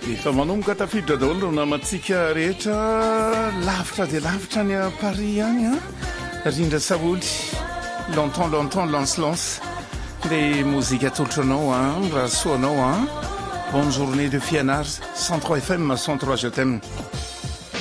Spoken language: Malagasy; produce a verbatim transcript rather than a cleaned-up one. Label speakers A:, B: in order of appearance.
A: efa manomboka tafiditra daholo namatsika rehetra lavitra dia lavitra ny a Paris any a rindra saoly longtemps longtemps lance lance dia mozika atolotranao a raha soanao a bonne journée de fianarz cent trois F M cent trois je t'aime.